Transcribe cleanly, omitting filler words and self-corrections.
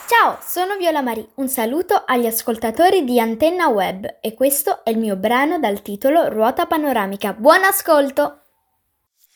Ciao, sono Viola Marie. Un saluto agli ascoltatori di Antenna Web e questo è il mio brano dal titolo Ruota panoramica. Buon ascolto!